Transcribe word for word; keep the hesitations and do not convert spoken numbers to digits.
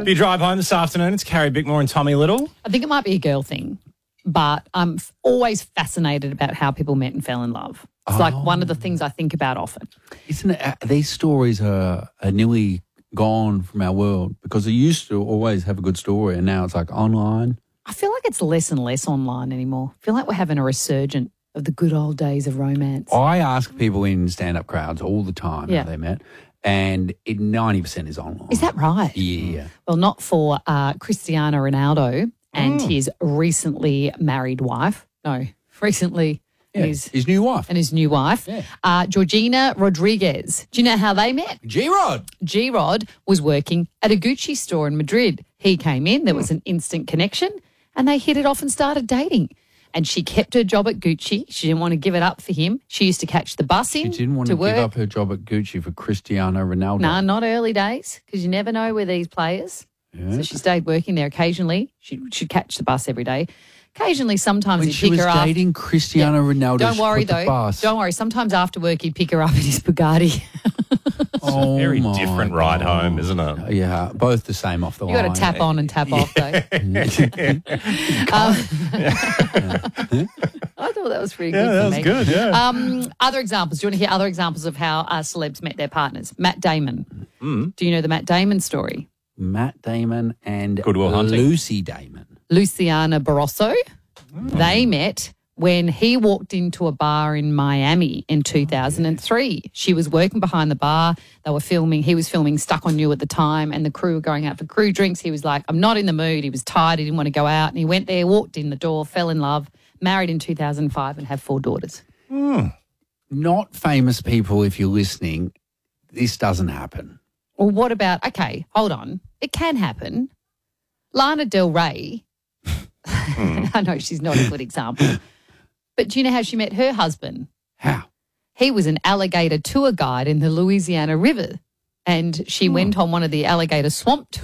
If you drive home this afternoon, it's Carrie Bickmore and Tommy Little. I think it might be a girl thing, but I'm f- always fascinated about how people met and fell in love. It's like one of the things I think about often. Isn't it, uh, these stories are, are nearly gone from our world because they used to always have a good story and now it's like online. I feel like it's less and less online anymore. I feel like we're having a resurgence of the good old days of romance. I ask people in stand-up crowds all the time Yeah. how they met, and it, ninety percent is online. Is that right? Yeah. Well, not for uh, Cristiano Ronaldo and his recently married wife. No, recently Yeah, his his new wife. and his new wife, Yeah. uh, Georgina Rodriguez. Do you know how they met? G-Rod. G-Rod was working at a Gucci store in Madrid. He came in, there was an instant connection, and they hit it off and started dating. And she kept her job at Gucci. She didn't want to give it up for him. She used to catch the bus in She didn't want to to, work. give up her job at Gucci for Cristiano Ronaldo. No, not early days, because you never know with these players. Yeah. So she stayed working there occasionally. She she'd catch the bus every day. Occasionally, sometimes When he'd she pick was her up. dating Cristiano Ronaldo, Don't she worry put the though. bus. Don't worry. Sometimes after work, he'd pick her up in his Bugatti. Oh, Very my different ride God. home, isn't it? Yeah, both the same off the You line. got to tap on and tap off though. Um, I thought that was pretty good Yeah, for that was me. good, yeah. Um, other examples. Do you want to hear other examples of how uh, celebs met their partners? Matt Damon. Mm. Do you know the Matt Damon story? Matt Damon and Good Will Hunting. Lucy Damon. Luciana Barroso. They met when he walked into a bar in Miami in two thousand three. She was working behind the bar. They were filming. He was filming Stuck on You at the time, and the crew were going out for crew drinks. He was like, I'm not in the mood. He was tired. He didn't want to go out. And he went there, walked in the door, fell in love, married in two thousand five and have four daughters. Not famous people, if you're listening, this doesn't happen. Well, what about, okay, hold on. It can happen. Lana Del Rey, I know she's not a good example, but do you know how she met her husband? How? He was an alligator tour guide in the Louisiana River, and she went on one of the alligator swamp tours.